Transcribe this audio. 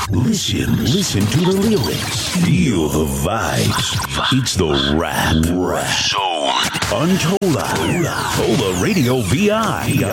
Listen to the lyrics. Feel the vibes. It's the rap zone. Untold Radio VI.